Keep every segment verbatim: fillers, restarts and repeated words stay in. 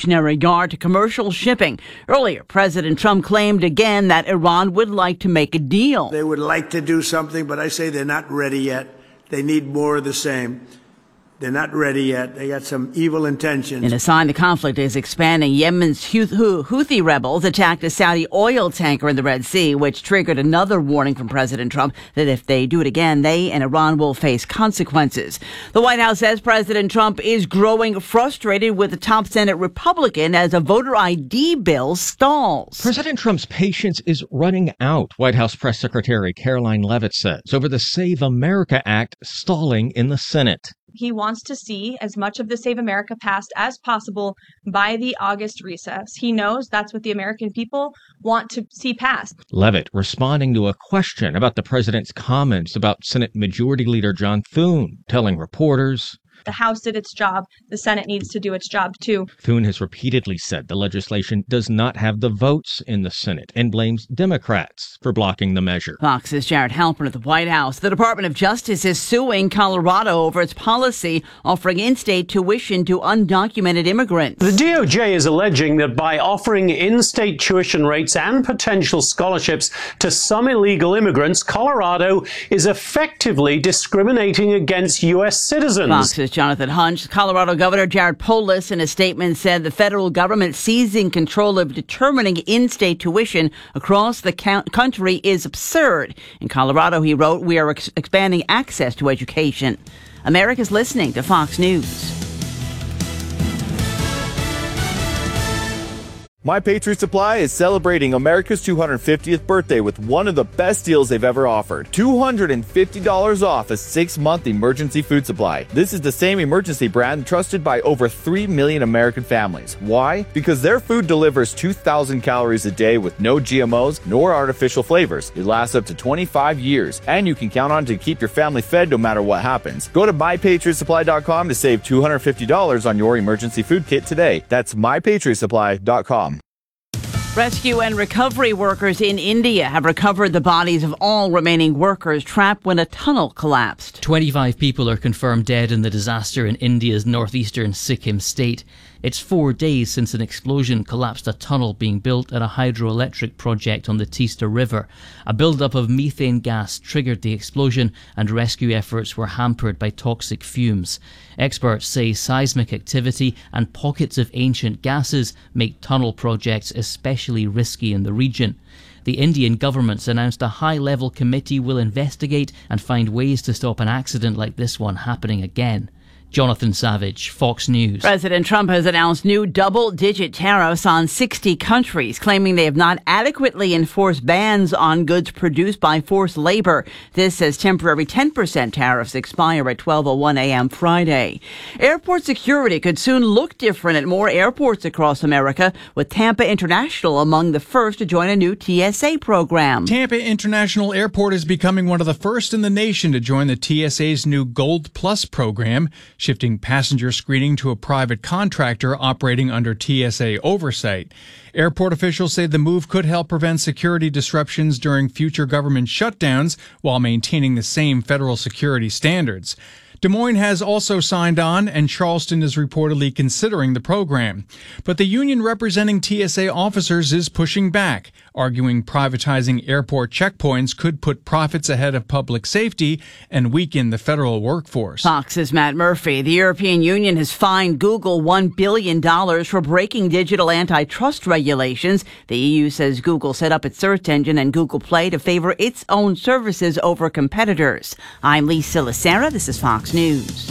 Revolutionary Guard to commercial shipping. Earlier, President Trump claimed again that Iran would like to make a deal. They would like to do something, but I say they're not ready yet. They need more of the same. They're not ready yet. They got some evil intentions. In a sign the conflict is expanding, Yemen's Houthi rebels attacked a Saudi oil tanker in the Red Sea, which triggered another warning from President Trump that if they do it again, they and Iran will face consequences. The White House says President Trump is growing frustrated with the top Senate Republican as a voter I D bill stalls. President Trump's patience is running out, White House Press Secretary Caroline Leavitt says, over the Save America Act stalling in the Senate. He wants to see as much of the Save America passed as possible by the August recess. He knows that's what the American people want to see passed. Leavitt responding to a question about the president's comments about Senate Majority Leader John Thune, telling reporters, the House did its job. The Senate needs to do its job, too. Thune has repeatedly said the legislation does not have the votes in the Senate and blames Democrats for blocking the measure. Fox's Jared Halpern at the White House. The Department of Justice is suing Colorado over its policy offering in-state tuition to undocumented immigrants. The D O J is alleging that by offering in-state tuition rates and potential scholarships to some illegal immigrants, Colorado is effectively discriminating against U S citizens. Fox's Jonathan Hunch. Colorado Governor Jared Polis in a statement said the federal government seizing control of determining in-state tuition across the country is absurd. In Colorado, he wrote, we are ex- expanding access to education. America's listening to Fox News. My Patriot Supply is celebrating America's two hundred fiftieth birthday with one of the best deals they've ever offered. two hundred fifty dollars off a six-month emergency food supply. This is the same emergency brand trusted by over three million American families. Why? Because their food delivers two thousand calories a day with no G M Os nor artificial flavors. It lasts up to twenty-five years, and you can count on it to keep your family fed no matter what happens. Go to my patriot supply dot com to save two hundred fifty dollars on your emergency food kit today. That's my patriot supply dot com. Rescue and recovery workers in India have recovered the bodies of all remaining workers trapped when a tunnel collapsed. twenty-five people are confirmed dead in the disaster in India's northeastern Sikkim state. It's four days since an explosion collapsed a tunnel being built at a hydroelectric project on the Teesta River. A buildup of methane gas triggered the explosion and rescue efforts were hampered by toxic fumes. Experts say seismic activity and pockets of ancient gases make tunnel projects especially risky in the region. The Indian government's announced a high-level committee will investigate and find ways to stop an accident like this one happening again. Jonathan Savage, Fox News. President Trump has announced new double-digit tariffs on sixty countries, claiming they have not adequately enforced bans on goods produced by forced labor. This as temporary ten percent tariffs expire at twelve oh one a.m. Friday. Airport security could soon look different at more airports across America, with Tampa International among the first to join a new T S A program. Tampa International Airport is becoming one of the first in the nation to join the T S A's new Gold Plus program, shifting passenger screening to a private contractor operating under T S A oversight. Airport officials say the move could help prevent security disruptions during future government shutdowns while maintaining the same federal security standards. Des Moines has also signed on, and Charleston is reportedly considering the program. But the union representing T S A officers is pushing back, arguing privatizing airport checkpoints could put profits ahead of public safety and weaken the federal workforce. Fox's Matt Murphy. The European Union has fined Google one billion dollars for breaking digital antitrust regulations. The E U says Google set up its search engine and Google Play to favor its own services over competitors. I'm Lisa Lacera. This is Fox News.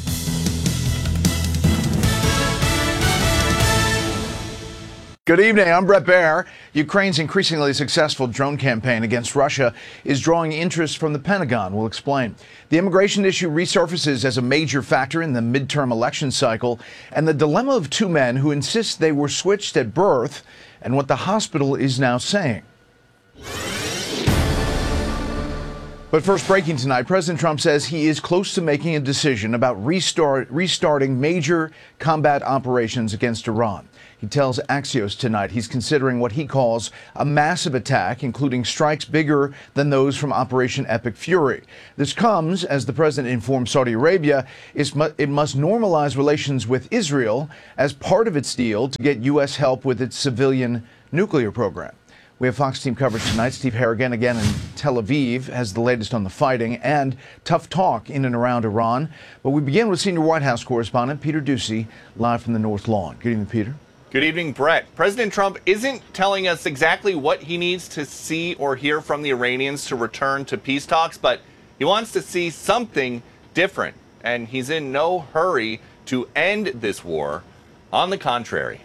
Good evening, I'm Brett Baer. Ukraine's increasingly successful drone campaign against Russia is drawing interest from the Pentagon. We'll explain. The immigration issue resurfaces as a major factor in the midterm election cycle, and the dilemma of two men who insist they were switched at birth and what the hospital is now saying. But first, breaking tonight, President Trump says he is close to making a decision about restart, restarting major combat operations against Iran. He tells Axios tonight he's considering what he calls a massive attack, including strikes bigger than those from Operation Epic Fury. This comes as the president informed Saudi Arabia it must normalize relations with Israel as part of its deal to get U S help with its civilian nuclear program. We have Fox team coverage tonight. Steve Harrigan, again in Tel Aviv, has the latest on the fighting and tough talk in and around Iran. But we begin with senior White House correspondent Peter Doocy, live from the North Lawn. Good evening, Peter. Good evening, Brett. President Trump isn't telling us exactly what he needs to see or hear from the Iranians to return to peace talks, but he wants to see something different. And he's in no hurry to end this war. On the contrary.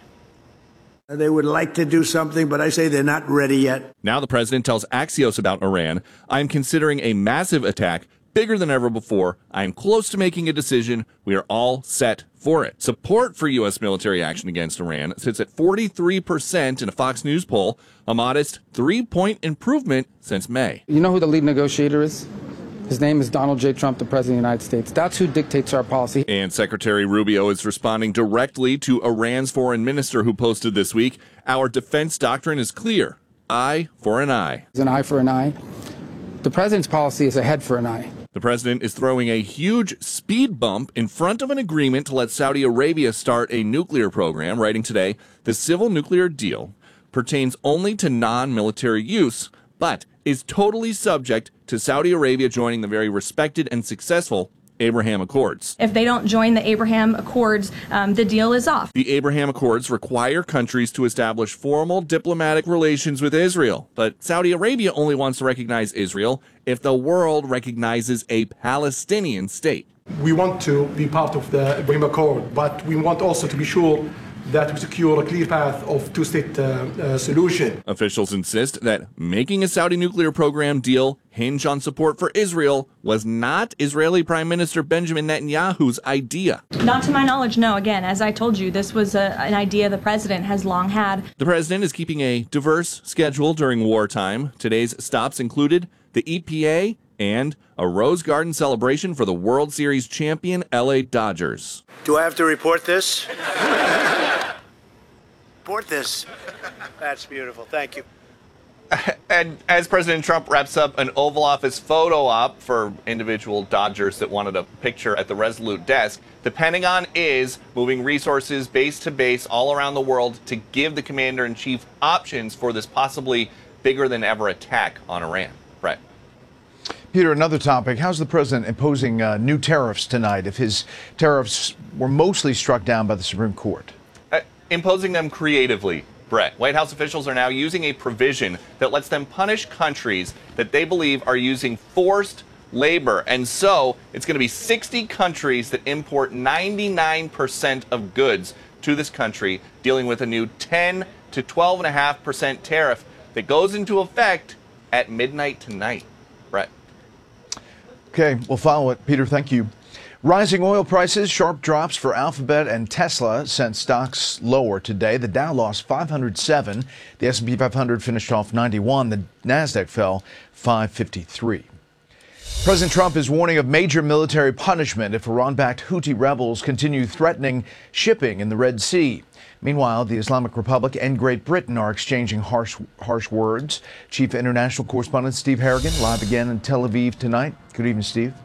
They would like to do something, but I say they're not ready yet. Now the president tells Axios about Iran, I'm considering a massive attack, bigger than ever before. I am close to making a decision. We are all set for it. Support for U S military action against Iran sits at forty-three percent in a Fox News poll, a modest three-point improvement since May. You know who the lead negotiator is? His name is Donald J. Trump, the President of the United States. That's who dictates our policy. And Secretary Rubio is responding directly to Iran's foreign minister who posted this week, our defense doctrine is clear. Eye for an eye. It's an eye for an eye. The president's policy is a head for an eye. The president is throwing a huge speed bump in front of an agreement to let Saudi Arabia start a nuclear program, writing today, the civil nuclear deal pertains only to non-military use, but is totally subject to Saudi Arabia joining the very respected and successful Abraham Accords. If they don't join the Abraham Accords, um, the deal is off. The Abraham Accords require countries to establish formal diplomatic relations with Israel, but Saudi Arabia only wants to recognize Israel if the world recognizes a Palestinian state. We want to be part of the Abraham Accord, but we want also to be sure that we secure a clear path of two-state uh, uh, solution. Officials insist that making a Saudi nuclear program deal hinge on support for Israel was not Israeli Prime Minister Benjamin Netanyahu's idea. Not to my knowledge, no. Again, as I told you, this was a, an idea the president has long had. The president is keeping a diverse schedule during wartime. Today's stops included the E P A and a Rose Garden celebration for the World Series champion L A Dodgers. Do I have to report this? Report this. That's beautiful. Thank you. And as President Trump wraps up an Oval Office photo op for individual Dodgers that wanted a picture at the Resolute desk, the Pentagon is moving resources base to base all around the world to give the commander-in-chief options for this possibly bigger than ever attack on Iran. Brett. Peter, another topic. How's the president imposing uh, new tariffs tonight if his tariffs were mostly struck down by the Supreme Court? Uh, imposing them creatively, Brett. White House officials are now using a provision that lets them punish countries that they believe are using forced labor. And so it's going to be sixty countries that import ninety-nine percent of goods to this country, dealing with a new ten to twelve point five percent tariff that goes into effect at midnight tonight. Brett. Okay, we'll follow it. Peter, thank you. Rising oil prices, sharp drops for Alphabet and Tesla sent stocks lower today. The Dow lost five hundred seven. The S and P five hundred finished off ninety-one. The Nasdaq fell five fifty-three. President Trump is warning of major military punishment if Iran-backed Houthi rebels continue threatening shipping in the Red Sea. Meanwhile, the Islamic Republic and Great Britain are exchanging harsh, harsh words. Chief International Correspondent Steve Harrigan, live again in Tel Aviv tonight. Good evening, Steve.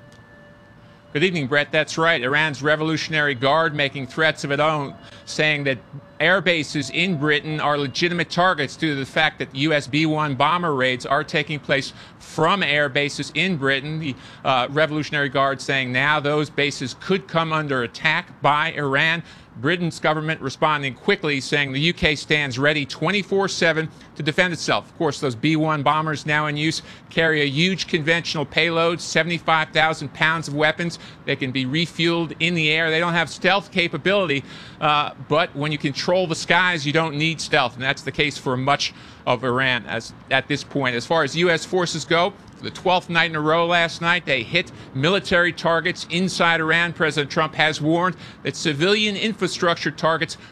Good evening, Brett. That's right. Iran's Revolutionary Guard making threats of its own, saying that air bases in Britain are legitimate targets due to the fact that U S B one bomber raids are taking place from air bases in Britain. The uh, Revolutionary Guard saying now those bases could come under attack by Iran. Britain's government responding quickly, saying the U K stands ready twenty-four seven to defend itself. Of course, those B one bombers now in use carry a huge conventional payload, seventy-five thousand pounds of weapons. They can be refueled in the air. They don't have stealth capability, uh, but when you control the skies, you don't need stealth, and that's the case for much of Iran as at this point. As far as U S forces go, for the twelfth night in a row last night, they hit military targets inside Iran. President Trump has warned that civilian infrastructure targets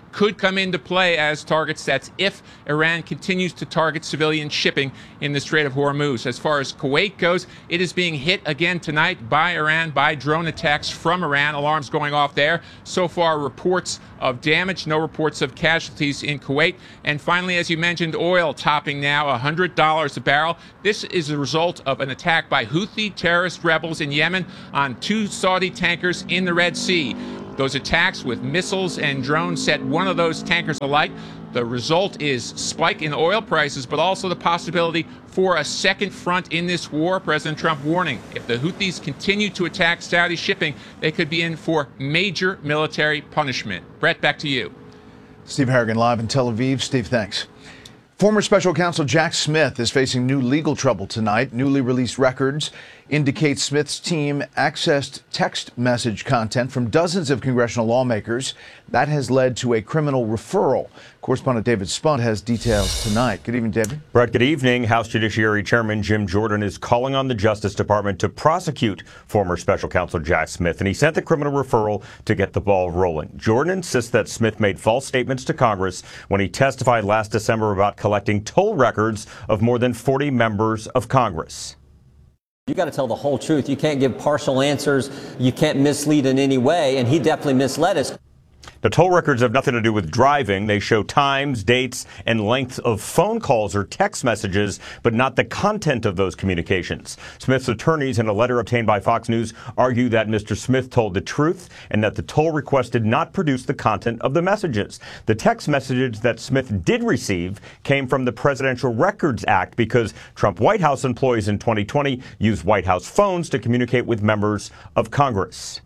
could come into play as target sets if Iran continues to target civilian shipping in the Strait of Hormuz. As far as Kuwait goes, it is being hit again tonight by Iran, by drone attacks from Iran. Alarms going off there. So far, reports of damage, no reports of casualties in Kuwait. And finally, as you mentioned, oil topping now one hundred dollars a barrel. This is a result of an attack by Houthi terrorist rebels in Yemen on two Saudi tankers in the Red Sea. Those attacks with missiles and drones set one of those tankers alight. The result is spike in oil prices, but also the possibility for a second front in this war. President Trump warning, if the Houthis continue to attack Saudi shipping, they could be in for major military punishment. Brett, back to you. Steve Harrigan live in Tel Aviv. Steve, thanks. Former special counsel Jack Smith is facing new legal trouble tonight. Newly released records indicate Smith's team accessed text message content from dozens of congressional lawmakers. That has led to a criminal referral. Correspondent David Spunt has details tonight. Good evening, David. Brett, good evening. House Judiciary Chairman Jim Jordan is calling on the Justice Department to prosecute former special counsel Jack Smith, and he sent the criminal referral to get the ball rolling. Jordan insists that Smith made false statements to Congress when he testified last December about collecting toll records of more than forty members of Congress. You got to tell the whole truth. You can't give partial answers. You can't mislead in any way. And he definitely misled us. The toll records have nothing to do with driving. They show times, dates, and length of phone calls or text messages, but not the content of those communications. Smith's attorneys, in a letter obtained by Fox News, argue that Mister Smith told the truth and that the toll request did not produce the content of the messages. The text messages that Smith did receive came from the Presidential Records Act because Trump White House employees in twenty twenty used White House phones to communicate with members of Congress.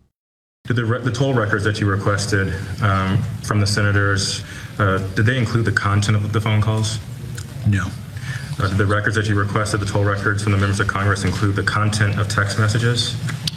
Did the, the toll records that you requested um, from the senators, uh, did they include the content of the phone calls? No. Uh, did the records that you requested, the toll records from the members of Congress, include the content of text messages?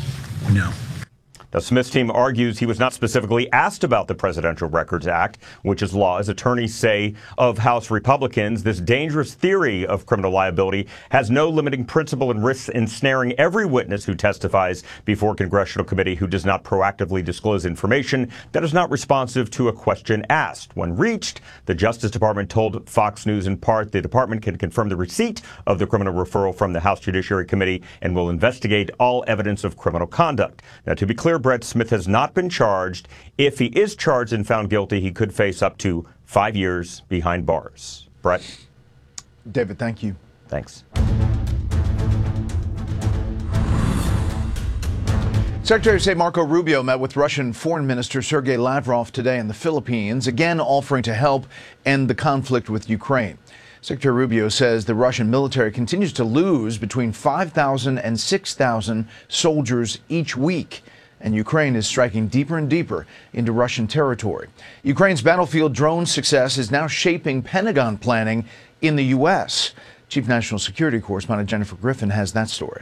No. The Smith's team argues he was not specifically asked about the Presidential Records Act, which is law. As attorneys say of House Republicans, this dangerous theory of criminal liability has no limiting principle and risks ensnaring every witness who testifies before a congressional committee who does not proactively disclose information that is not responsive to a question asked. When reached, the Justice Department told Fox News in part the department can confirm the receipt of the criminal referral from the House Judiciary Committee and will investigate all evidence of criminal conduct. Now, to be clear, Brett, Smith has not been charged. If he is charged and found guilty, he could face up to five years behind bars. Brett? David, thank you. Thanks. Secretary of State Marco Rubio met with Russian Foreign Minister Sergei Lavrov today in the Philippines, again offering to help end the conflict with Ukraine. Secretary Rubio says the Russian military continues to lose between five thousand and six thousand soldiers each week, and Ukraine is striking deeper and deeper into Russian territory. Ukraine's battlefield drone success is now shaping Pentagon planning in the U S. Chief National Security Correspondent Jennifer Griffin has that story.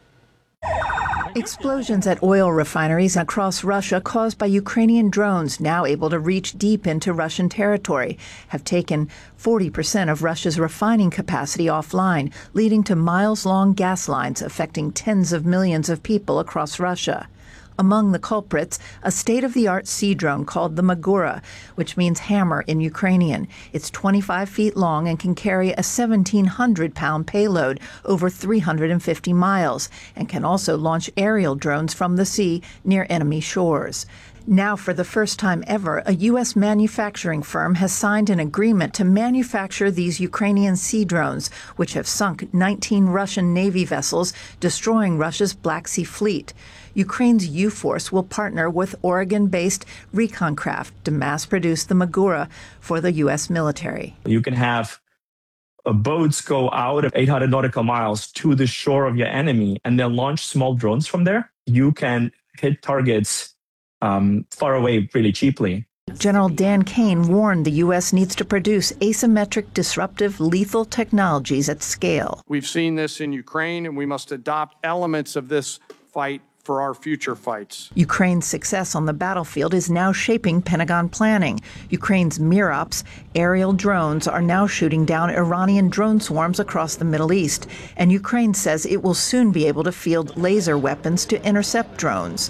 Explosions at oil refineries across Russia caused by Ukrainian drones now able to reach deep into Russian territory have taken forty percent of Russia's refining capacity offline, leading to miles-long gas lines affecting tens of millions of people across Russia. Among the culprits, a state-of-the-art sea drone called the Magura, which means hammer in Ukrainian. It's twenty-five feet long and can carry a seventeen hundred pound payload over three hundred fifty miles, and can also launch aerial drones from the sea near enemy shores. Now, for the first time ever, a U S manufacturing firm has signed an agreement to manufacture these Ukrainian sea drones, which have sunk nineteen Russian Navy vessels, destroying Russia's Black Sea Fleet. Ukraine's U-Force will partner with Oregon-based Reconcraft to mass-produce the Magura for the U S military. You can have uh, boats go out of eight hundred nautical miles to the shore of your enemy and then launch small drones from there. You can hit targets Um, far away really cheaply. General Dan Kane warned the U S needs to produce asymmetric, disruptive, lethal technologies at scale. We've seen this in Ukraine, and we must adopt elements of this fight for our future fights. Ukraine's success on the battlefield is now shaping Pentagon planning. Ukraine's Mirops, aerial drones, are now shooting down Iranian drone swarms across the Middle East, and Ukraine says it will soon be able to field laser weapons to intercept drones.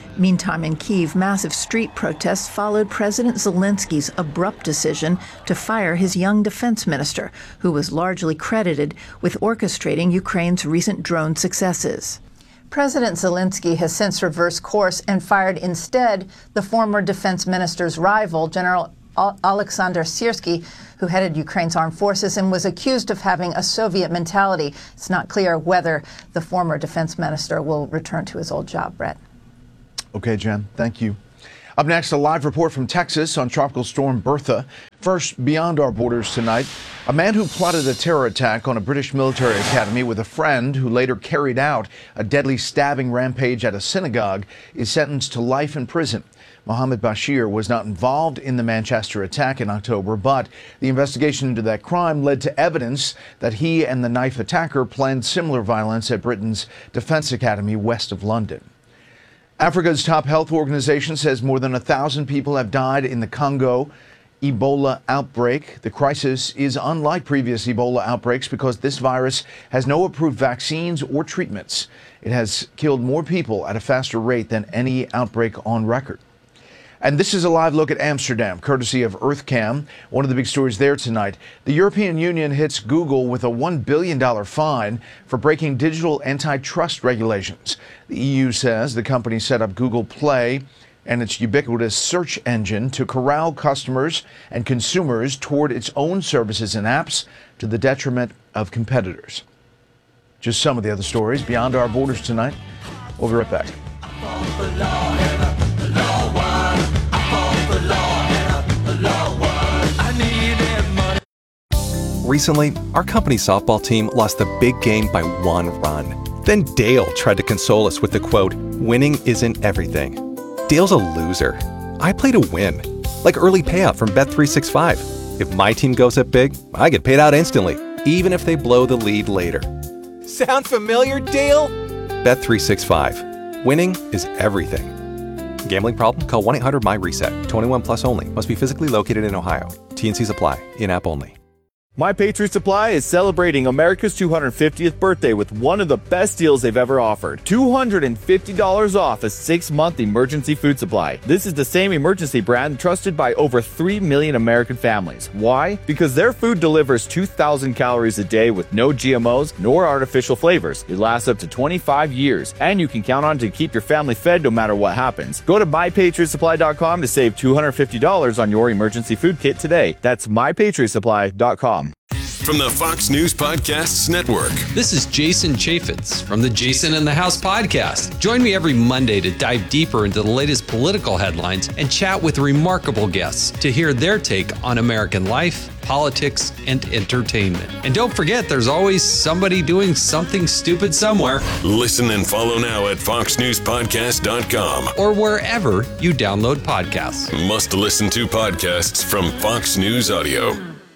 Meantime, in Kyiv, massive street protests followed President Zelensky's abrupt decision to fire his young defense minister, who was largely credited with orchestrating Ukraine's recent drone successes. President Zelensky has since reversed course and fired instead the former defense minister's rival, General Alexander Syrskyi, who headed Ukraine's armed forces and was accused of having a Soviet mentality. It's not clear whether the former defense minister will return to his old job, Brett. Okay, Jen, thank you. Up next, a live report from Texas on Tropical Storm Bertha. First, beyond our borders tonight, a man who plotted a terror attack on a British military academy with a friend who later carried out a deadly stabbing rampage at a synagogue is sentenced to life in prison. Mohammed Bashir was not involved in the Manchester attack in October, but the investigation into that crime led to evidence that he and the knife attacker planned similar violence at Britain's Defense Academy west of London. Africa's top health organization says more than a thousand people have died in the Congo Ebola outbreak. The crisis is unlike previous Ebola outbreaks because this virus has no approved vaccines or treatments. It has killed more people at a faster rate than any outbreak on record. And this is a live look at Amsterdam, courtesy of EarthCam. One of the big stories there tonight. The European Union hits Google with a one billion dollars fine for breaking digital antitrust regulations. The E U says the company set up Google Play and its ubiquitous search engine to corral customers and consumers toward its own services and apps to the detriment of competitors. Just some of the other stories beyond our borders tonight. We'll be right back. Recently, our company's softball team lost the big game by one run. Then Dale tried to console us with the quote, "Winning isn't everything." Dale's a loser. I play to win. Like early payout from Bet three sixty-five. If my team goes up big, I get paid out instantly, even if they blow the lead later. Sound familiar, Dale? Bet three sixty-five. Winning is everything. Gambling problem? Call one eight hundred M Y reset. twenty-one plus only. Must be physically located in Ohio. T and Cs apply. In-app only. My Patriot Supply is celebrating America's two hundred fiftieth birthday with one of the best deals they've ever offered. two hundred fifty dollars off a six-month emergency food supply. This is the same emergency brand trusted by over three million American families. Why? Because their food delivers two thousand calories a day with no G M Os nor artificial flavors. It lasts up to twenty-five years, and you can count on it to keep your family fed no matter what happens. Go to my patriot supply dot com to save two hundred fifty dollars on your emergency food kit today. That's my patriot supply dot com. From the Fox News Podcasts Network. This is Jason Chaffetz from the Jason in the House podcast. Join me every Monday to dive deeper into the latest political headlines and chat with remarkable guests to hear their take on American life, politics, and entertainment. And don't forget, there's always somebody doing something stupid somewhere. Listen and follow now at fox news podcast dot com or wherever you download podcasts. Must listen to podcasts from Fox News Audio.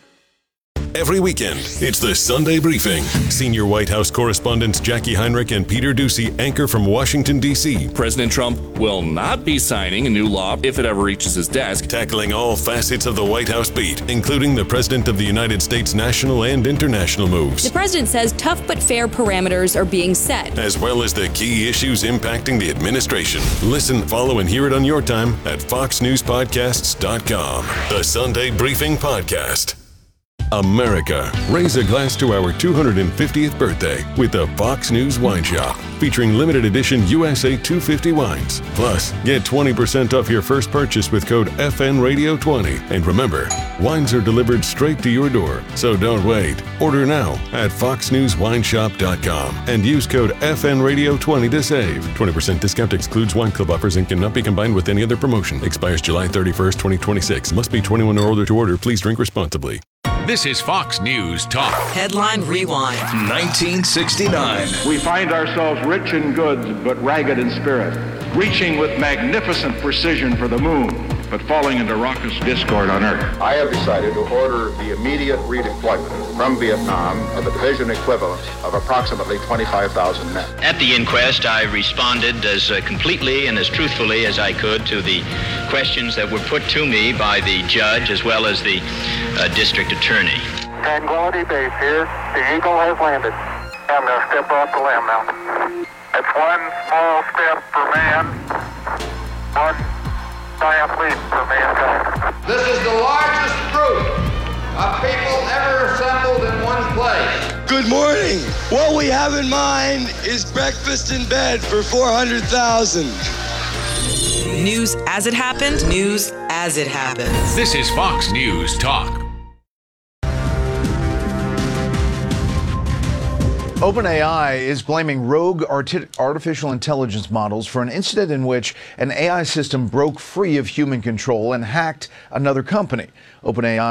Every weekend, it's the Sunday Briefing. Senior White House correspondents Jackie Heinrich and Peter Doocy anchor from Washington, D C President Trump will not be signing a new law if it ever reaches his desk. Tackling all facets of the White House beat, including the President of the United States national and international moves. The president says tough but fair parameters are being set, as well as the key issues impacting the administration. Listen, follow, and hear it on your time at fox news podcasts dot com. The Sunday Briefing Podcast. America, raise a glass to our two hundred fiftieth birthday with the Fox News Wine Shop, featuring limited edition U S A two fifty wines. Plus, get twenty percent off your first purchase with code F N radio twenty. And remember, wines are delivered straight to your door, so don't wait. Order now at fox news wine shop dot com and use code F N radio twenty to save. twenty percent discount excludes wine club offers and cannot be combined with any other promotion. Expires July thirty-first, twenty twenty-six. Must be twenty-one or older to order. Please drink responsibly. This is Fox News Talk. Headline Rewind. nineteen sixty-nine. We find ourselves rich in goods, but ragged in spirit, reaching with magnificent precision for the moon, but falling into raucous discord on Earth. I have decided to order the immediate redeployment from Vietnam of the division equivalent of approximately twenty-five thousand men. At the inquest, I responded as uh, completely and as truthfully as I could to the questions that were put to me by the judge as well as the uh, district attorney. Tranquility Base here. The Eagle has landed. I'm going to step off the limb now. It's one small step for man, One giant leap for mankind. This is the largest group of people ever assembled in one place. Good morning. What we have in mind is breakfast in bed for four hundred thousand. News as it happened, news as it happens. This is Fox News Talk. OpenAI is blaming rogue arti- artificial intelligence models for an incident in which an A I system broke free of human control and hacked another company. OpenAI